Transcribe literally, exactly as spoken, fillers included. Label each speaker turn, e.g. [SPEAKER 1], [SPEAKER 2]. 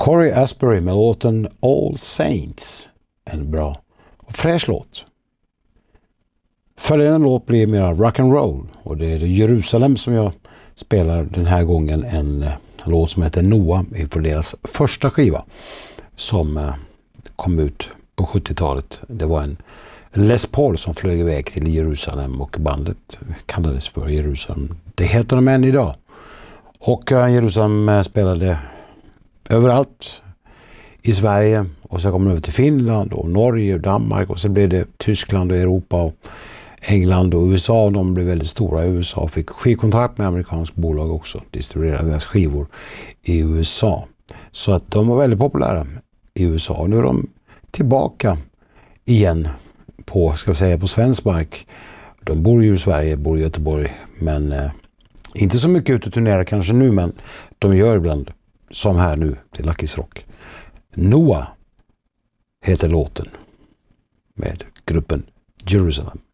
[SPEAKER 1] Cory Asbury med låten All Saints. En bra och fräsch låt. Följande låt blir mer rock and roll, och det är Jerusalem som jag spelar den här gången, en låt som heter Noah för deras första skiva som kom ut på sjuttiotalet. Det var en Les Paul som flög iväg till Jerusalem och bandet kallades för Jerusalem. Det heter de än idag. Och Jerusalem spelade överallt i Sverige, och så kom de över till Finland och Norge och Danmark, och så blev det Tyskland och Europa och England och U S A. De blev väldigt stora i U S A och fick skivkontrakt med amerikansk bolag också, distribuerade deras skivor i U S A. Så att de var väldigt populära i U S A, och nu är de tillbaka igen på, ska vi säga, på svensk mark. De bor ju i Sverige, bor i Göteborg, men eh, inte så mycket ute och turnerar kanske nu, men de gör ibland, som här nu till Luckys Rock. Noah heter låten med gruppen Jerusalem.